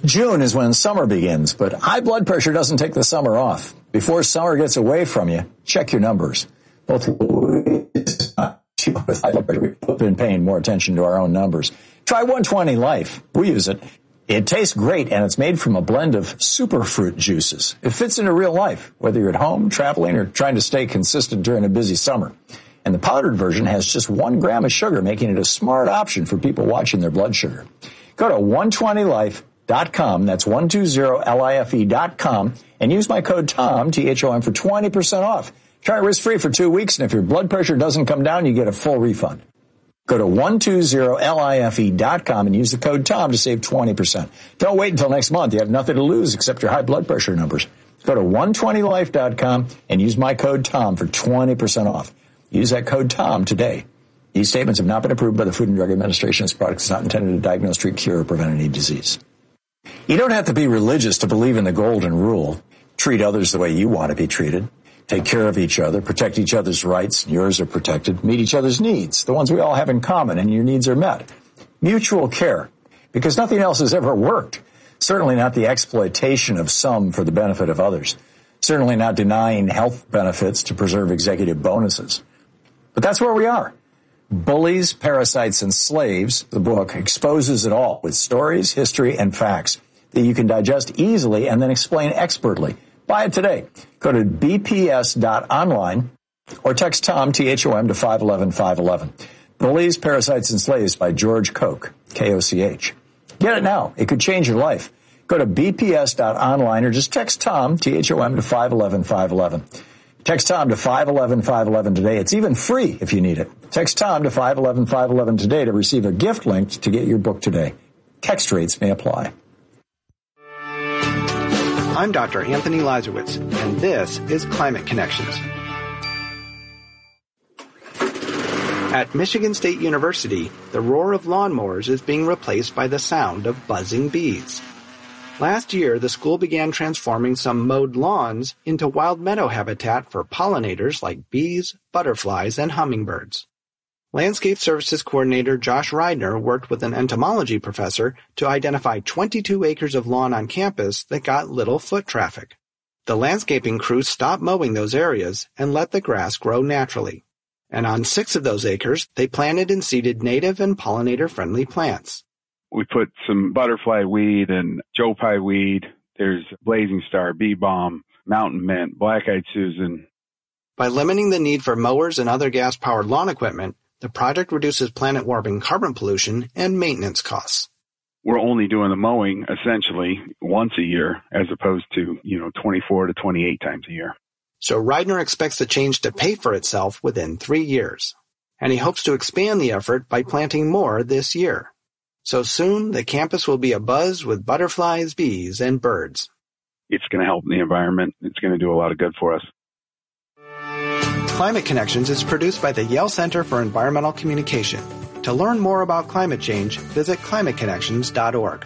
June is when summer begins, but high blood pressure doesn't take the summer off. Before summer gets away from you, check your numbers. Both with high blood pressure, we've been paying more attention to our own numbers. Try 120 Life. We use it. It tastes great, and it's made from a blend of superfruit juices. It fits into real life, whether you're at home, traveling, or trying to stay consistent during a busy summer. And the powdered version has just 1 gram of sugar, making it a smart option for people watching their blood sugar. Go to 120life.com, that's 120life.com, and use my code TOM, T-H-O-M, for 20% off. Try it risk-free for 2 weeks, and if your blood pressure doesn't come down, you get a full refund. Go to 120life.com and use the code TOM to save 20%. Don't wait until next month. You have nothing to lose except your high blood pressure numbers. Go to 120life.com and use my code TOM for 20% off. Use that code TOM today. These statements have not been approved by the Food and Drug Administration. This product is not intended to diagnose, treat, cure, or prevent any disease. You don't have to be religious to believe in the golden rule. Treat others the way you want to be treated. Take care of each other, protect each other's rights, and yours are protected. Meet each other's needs, the ones we all have in common, and your needs are met. Mutual care, because nothing else has ever worked. Certainly not the exploitation of some for the benefit of others. Certainly not denying health benefits to preserve executive bonuses. But that's where we are. Bullies, Parasites, and Slaves, the book, exposes it all with stories, history, and facts that you can digest easily and then explain expertly. Buy it today. Go to bps.online or text TOM, T-H-O-M, to 511-511. Bullies, Parasites, and Slaves by George Koch, K-O-C-H. Get it now. It could change your life. Go to bps.online or just text TOM, T-H-O-M, to 511-511. Text TOM to 511-511 today. It's even free if you need it. Text TOM to 511-511 today to receive a gift link to get your book today. Text rates may apply. I'm Dr. Anthony Lazarowitz, and this is Climate Connections. At Michigan State University, the roar of lawnmowers is being replaced by the sound of buzzing bees. Last year, the school began transforming some mowed lawns into wild meadow habitat for pollinators like bees, butterflies, and hummingbirds. Landscape Services Coordinator Josh Reidner worked with an entomology professor to identify 22 acres of lawn on campus that got little foot traffic. The landscaping crew stopped mowing those areas and let the grass grow naturally. And on 6 of those acres, they planted and seeded native and pollinator-friendly plants. We put some butterfly weed and Joe Pye weed. There's blazing star, bee balm, mountain mint, black-eyed Susan. By limiting the need for mowers and other gas-powered lawn equipment, the project reduces planet-warming carbon pollution and maintenance costs. We're only doing the mowing essentially once a year as opposed to, 24 to 28 times a year. So Reidner expects the change to pay for itself within 3 years. And he hopes to expand the effort by planting more this year. So soon, the campus will be abuzz with butterflies, bees, and birds. It's going to help the environment. It's going to do a lot of good for us. Climate Connections is produced by the Yale Center for Environmental Communication. To learn more about climate change, visit climateconnections.org.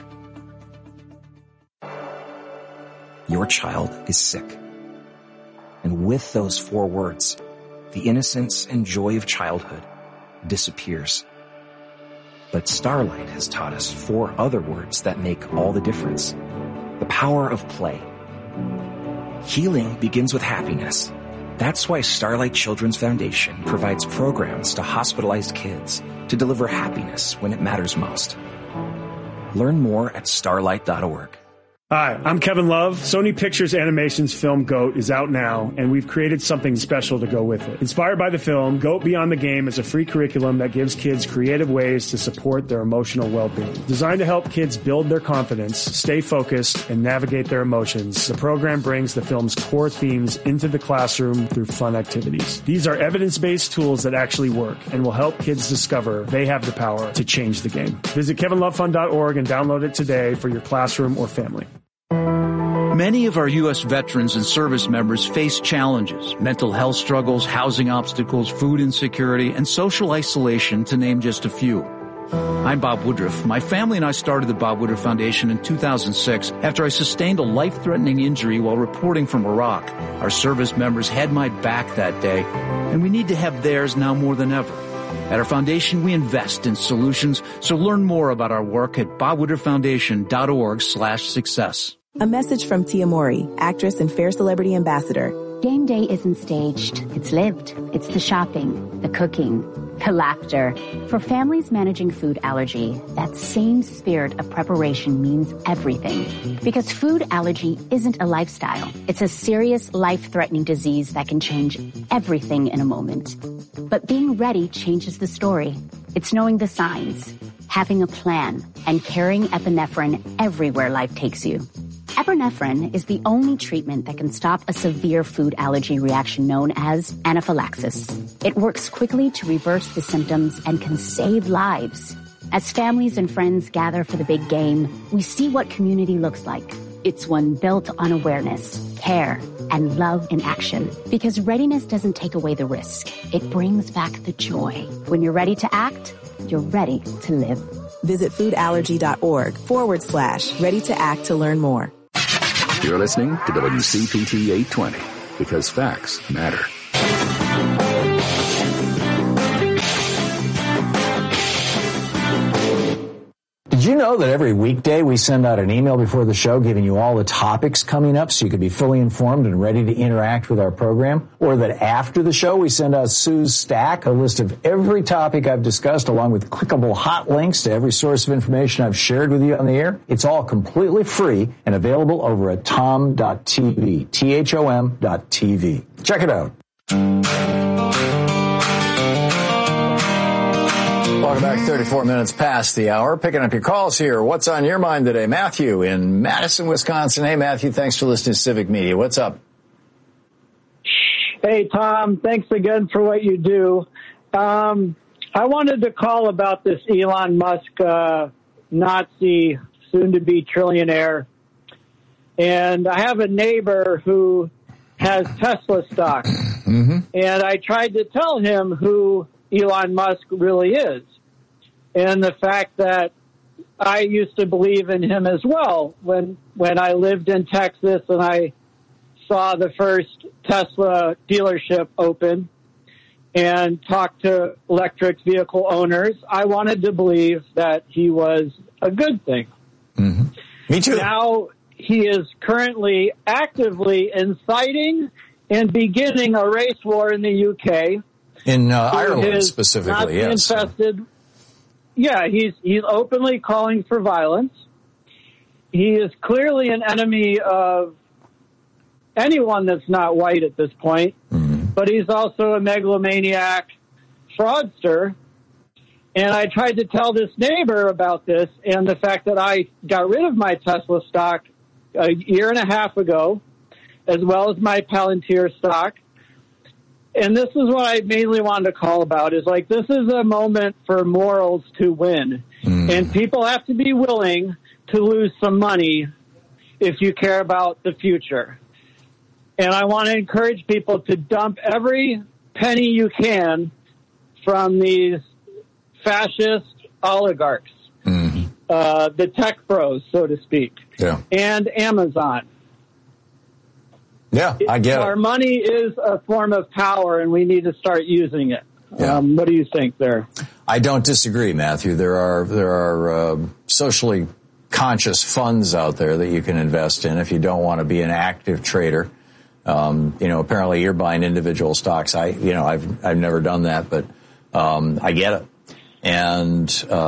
Your child is sick. And with those 4 words, the innocence and joy of childhood disappears. But Starlight has taught us 4 other words that make all the difference. The power of play. Healing begins with happiness. That's why Starlight Children's Foundation provides programs to hospitalized kids to deliver happiness when it matters most. Learn more at starlight.org. Hi, I'm Kevin Love. Sony Pictures Animation's film GOAT is out now, and we've created something special to go with it. Inspired by the film, GOAT Beyond the Game is a free curriculum that gives kids creative ways to support their emotional well-being. Designed to help kids build their confidence, stay focused, and navigate their emotions, the program brings the film's core themes into the classroom through fun activities. These are evidence-based tools that actually work and will help kids discover they have the power to change the game. Visit kevinlovefund.org and download it today for your classroom or family. Many of our U.S. veterans and service members face challenges, mental health struggles, housing obstacles, food insecurity, and social isolation, to name just a few. I'm Bob Woodruff. My family and I started the Bob Woodruff Foundation in 2006 after I sustained a life-threatening injury while reporting from Iraq. Our service members had my back that day, and we need to have theirs now more than ever. At our foundation, we invest in solutions, so learn more about our work at bobwooderfoundation.org/success. A message from Tia Mowry, actress and Fair Celebrity Ambassador. Game day isn't staged. It's lived. It's the shopping, the cooking, the laughter. For families managing food allergy, that same spirit of preparation means everything. Because food allergy isn't a lifestyle. It's a serious, life-threatening disease that can change everything in a moment. But being ready changes the story. It's knowing the signs, having a plan, and carrying epinephrine everywhere life takes you. Epinephrine is the only treatment that can stop a severe food allergy reaction known as anaphylaxis. It works quickly to reverse the symptoms and can save lives. As families and friends gather for the big game, we see what community looks like. It's one built on awareness, care, and love in action. Because readiness doesn't take away the risk. It brings back the joy. When you're ready to act, you're ready to live. Visit foodallergy.org/ready to act to learn more. You're listening to WCPT 820 because facts matter. Did you know that every weekday we send out an email before the show giving you all the topics coming up so you can be fully informed and ready to interact with our program? Or that after the show we send out Sue's Stack, a list of every topic I've discussed along with clickable hot links to every source of information I've shared with you on the air? It's all completely free and available over at tom.tv, THOM.tv. Check it out. Welcome back, 34 minutes past the hour. Picking up your calls here. What's on your mind today? Matthew in Madison, Wisconsin. Hey, Matthew, thanks for listening to Civic Media. What's up? Hey, Tom. Thanks again for what you do. I wanted to call about this Elon Musk Nazi, soon-to-be trillionaire. And I have a neighbor who has Tesla stock. Mm-hmm. And I tried to tell him who Elon Musk really is. And the fact that I used to believe in him as well when I lived in Texas and I saw the first Tesla dealership open and talked to electric vehicle owners, I wanted to believe that he was a good thing. Mm-hmm. Me too. Now he is currently actively inciting and beginning a race war in the UK. In Ireland specifically, yes. Infested. Yeah, he's openly calling for violence. He is clearly an enemy of anyone that's not white at this point, but he's also a megalomaniac fraudster. And I tried to tell this neighbor about this and the fact that I got rid of my Tesla stock a year and a half ago, as well as my Palantir stock. And this is what I mainly wanted to call about, is like, this is a moment for morals to win. And people have to be willing to lose some money if you care about the future. And I want to encourage people to dump every penny you can from these fascist oligarchs, the tech bros, so to speak, and Amazon. Yeah, I get it. Our money is a form of power, and we need to start using it. Yeah. What do you think there? I don't disagree, Matthew. There are socially conscious funds out there that you can invest in if you don't want to be an active trader. Apparently you're buying individual stocks. I've never done that, but I get it. And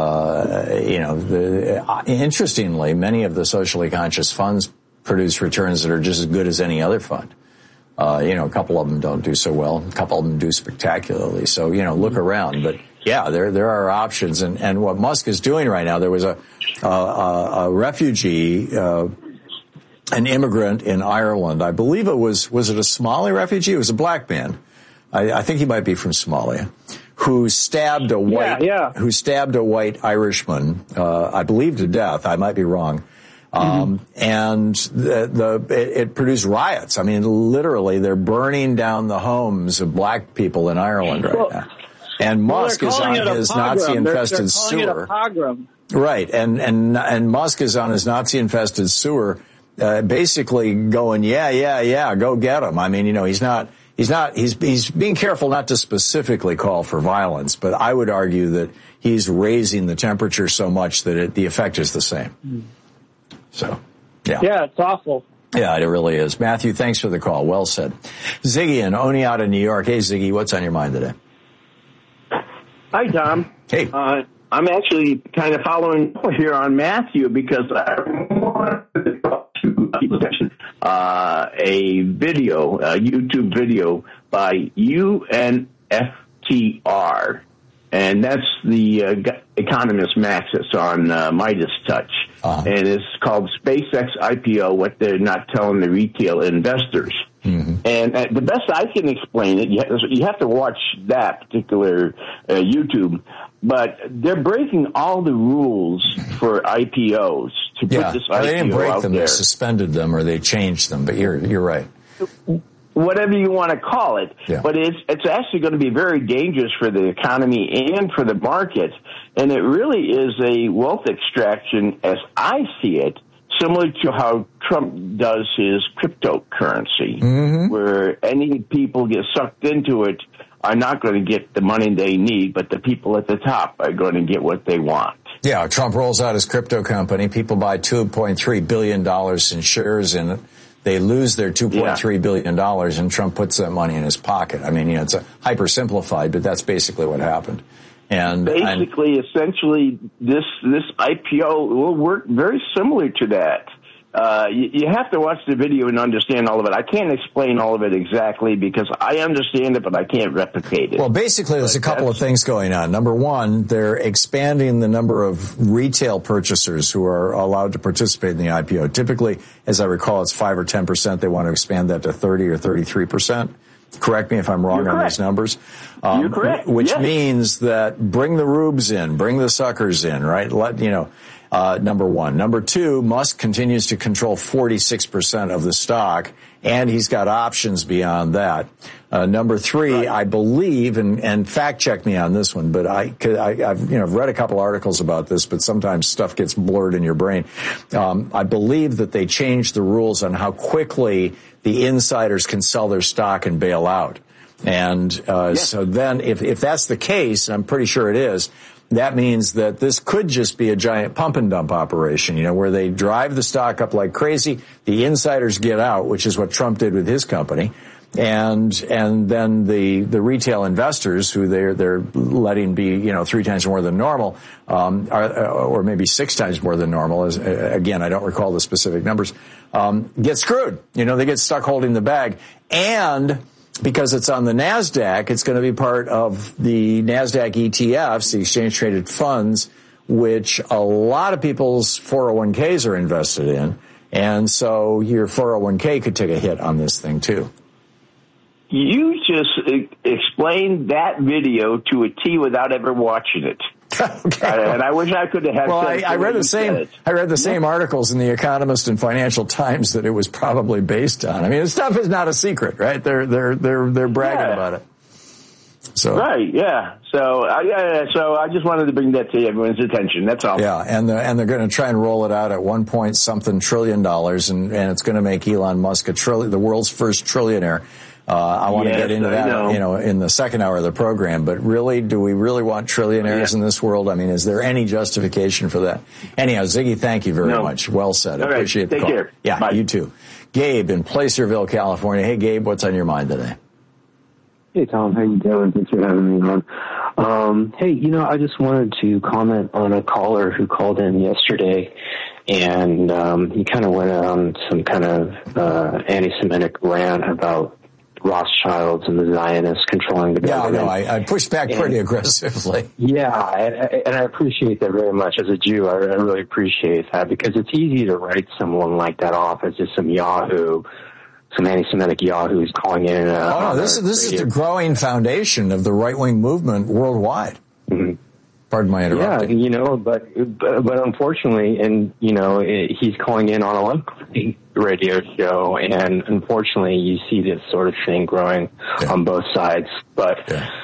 interestingly, many of the socially conscious funds produce returns that are just as good as any other fund. A couple of them don't do so well. A couple of them do spectacularly. So, look around. But yeah, there are options. And what Musk is doing right now, there was a refugee, an immigrant in Ireland. I believe was it a Somali refugee? It was a black man. I think he might be from Somalia, who stabbed a white Irishman, I believe to death. I might be wrong. And it produced riots. I mean, literally, they're burning down the homes of black people in Ireland right now. And Musk is on his Nazi-infested sewer. Right, and Musk is on his Nazi-infested sewer, basically going, yeah, go get him. I mean, he's not He's being careful not to specifically call for violence, but I would argue that he's raising the temperature so much that the effect is the same. So, yeah. Yeah, it's awful. Yeah, it really is. Matthew, thanks for the call. Well said. Ziggy in Oneonta, New York. Hey, Ziggy, what's on your mind today? Hi, Tom. Hey. I'm actually kind of following here on Matthew because I wanted to talk to a YouTube video by UNFTR. And that's the economist Max that's on Midas Touch. And it's called SpaceX IPO, What They're Not Telling the Retail Investors. Mm-hmm. And the best I can explain it, you have to watch that particular YouTube, but they're breaking all the rules for IPOs to put this IPO they didn't break out them, there. They suspended them or they changed them, but you're right. Whatever you want to call it, yeah. But it's actually going to be very dangerous for the economy and for the market, and it really is a wealth extraction, as I see it, similar to how Trump does his cryptocurrency, where any people get sucked into it are not going to get the money they need, but the people at the top are going to get what they want. Yeah, Trump rolls out his crypto company. People buy $2.3 billion in shares in it. They lose their $2.3 billion, and Trump puts that money in his pocket. I mean, it's a hyper-simplified, but that's basically what happened. And essentially, this IPO will work very similar to that. You have to watch the video and understand all of it. I can't explain all of it exactly because I understand it, but I can't replicate it. Well, basically, there's a couple of things going on. Number one, they're expanding the number of retail purchasers who are allowed to participate in the IPO. Typically, as I recall, it's 5 or 10%. They want to expand that to 30 or 33%. Correct me if I'm wrong on these numbers. You're correct. Which means that bring the rubes in, bring the suckers in, right? Number one. Number two, Musk continues to control 46% of the stock, and he's got options beyond that. Number three, I believe, and fact check me on this one, but I've read a couple articles about this, but sometimes stuff gets blurred in your brain. I believe that they changed the rules on how quickly the insiders can sell their stock and bail out. And so then if that's the case, and I'm pretty sure it is, that means that this could just be a giant pump and dump operation, where they drive the stock up like crazy, the insiders get out, which is what Trump did with his company, and then the retail investors, who they're letting be 3 times more than normal, or maybe 6 times more than normal, again, I don't recall the specific numbers, get screwed. They get stuck holding the bag. And because it's on the NASDAQ, it's going to be part of the NASDAQ ETFs, the exchange-traded funds, which a lot of people's 401ks are invested in. And so your 401k could take a hit on this thing, too. You just explained that video to a T without ever watching it. Okay. And I wish I could have had. Well, I read the same. I read the same articles in the Economist and Financial Times that it was probably based on. I mean, this stuff is not a secret, right? They're bragging about it. So right, yeah. So I just wanted to bring that to everyone's attention. That's all. Yeah, and they're going to try and roll it out at $1.something trillion, and it's going to make Elon Musk the world's first trillionaire. I want to get into that, in the second hour of the program. But really, do we really want trillionaires in this world? I mean, is there any justification for that? Anyhow, Ziggy, thank you very much. Well said. I appreciate the call. Take care. Yeah, bye. You too. Gabe in Placerville, California. Hey, Gabe, what's on your mind today? Hey, Tom. How you doing? Thanks for having me on. Hey, I just wanted to comment on a caller who called in yesterday, and he kind of went on some kind of anti-Semitic rant about Rothschilds and the Zionists controlling the government. Yeah, I pushed back pretty aggressively. Yeah, and I appreciate that very much. As a Jew, I really appreciate that, because it's easy to write someone like that off as just some Yahoo, some anti-Semitic Yahoo who's calling in. This is the growing foundation of the right-wing movement worldwide. Mm-hmm. Pardon my interrupting. Yeah, but unfortunately, and he's calling in on a local radio show, and unfortunately, you see this sort of thing growing on both sides. But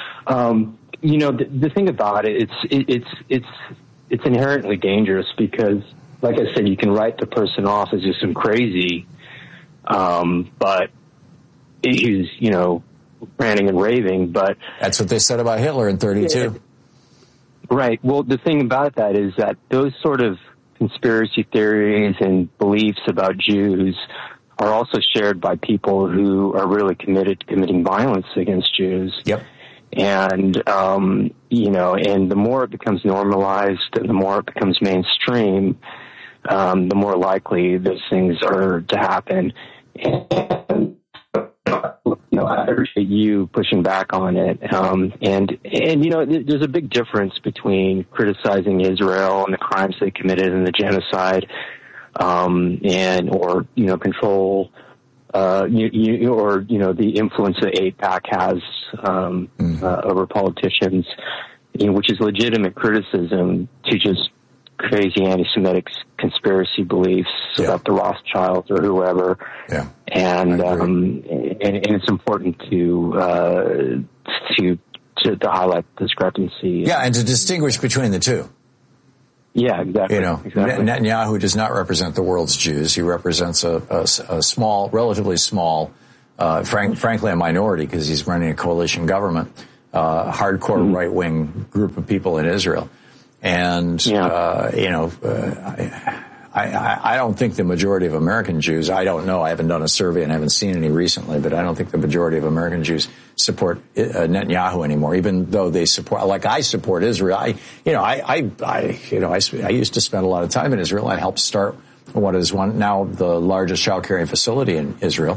the thing about it, it's inherently dangerous because, like I said, you can write the person off as just some crazy, but he's ranting and raving, but that's what they said about Hitler in 1932. Right. Well, the thing about that is that those sort of conspiracy theories and beliefs about Jews are also shared by people who are really committed to committing violence against Jews. Yep. And, and the more it becomes normalized and the more it becomes mainstream, the more likely those things are to happen. And, I appreciate you pushing back on it. And there's a big difference between criticizing Israel and the crimes they committed in the genocide, control, the influence that AIPAC has, over politicians, which is legitimate criticism, to just crazy anti-Semitic conspiracy beliefs about the Rothschilds or whoever. Yeah. And it's important to highlight the discrepancy. Yeah, and to distinguish between the two. Yeah, exactly. Exactly. Netanyahu does not represent the world's Jews. He represents a small, relatively small, frankly a minority, because he's running a coalition government, hardcore right-wing group of people in Israel. And, I don't think the majority of American Jews, I don't know, I haven't done a survey and I haven't seen any recently, but I don't think the majority of American Jews support Netanyahu anymore, even though they support, like I support Israel. I used to spend a lot of time in Israel. I helped start what is now the largest child caring facility in Israel.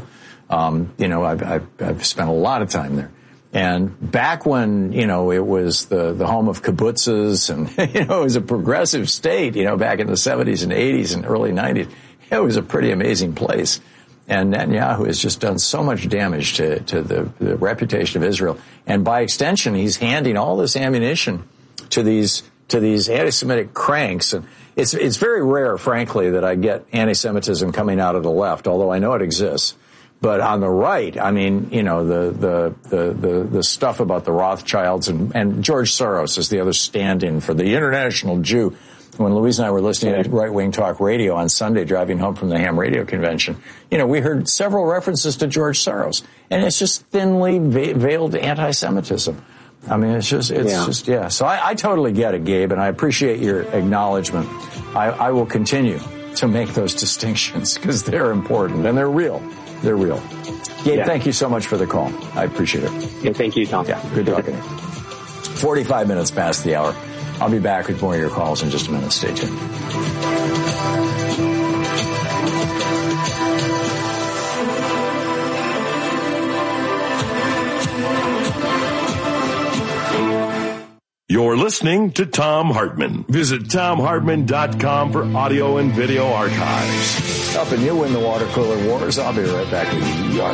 I've spent a lot of time there. And back when, it was the home of kibbutzes and, it was a progressive state, back in the 70s and 80s and early 90s, it was a pretty amazing place. And Netanyahu has just done so much damage to the reputation of Israel. And by extension, he's handing all this ammunition to these anti-Semitic cranks. And it's very rare, frankly, that I get anti-Semitism coming out of the left, although I know it exists. But on the right, I mean, the stuff about the Rothschilds and George Soros is the other stand-in for the international Jew. When Louise and I were listening to right-wing talk radio on Sunday, driving home from the ham radio convention, we heard several references to George Soros, and it's just thinly veiled anti-Semitism. I mean, it's just. So I totally get it, Gabe, and I appreciate your acknowledgement. I will continue to make those distinctions because they're important and they're real. They're real. Gabe, thank you so much for the call. I appreciate it. Yeah, thank you, Tom. Yeah, good talking. 45 minutes past the hour. I'll be back with more of your calls in just a minute. Stay tuned. You're listening to Thom Hartmann. Visit ThomHartmann.com for audio and video archives. Helping you win the water cooler wars. I'll be right back with you.